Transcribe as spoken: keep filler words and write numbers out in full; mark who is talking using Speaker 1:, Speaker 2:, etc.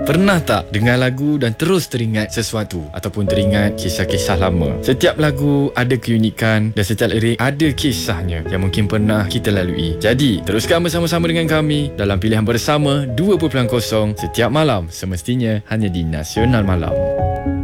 Speaker 1: Pernah tak dengar lagu dan terus teringat sesuatu ataupun teringat kisah-kisah lama? Setiap lagu ada keunikan dan setiap lirik ada kisahnya yang mungkin pernah kita lalui. Jadi, teruskan bersama-sama dengan kami dalam pilihan bersama dua titik kosong setiap malam, semestinya hanya di Nasional Malam.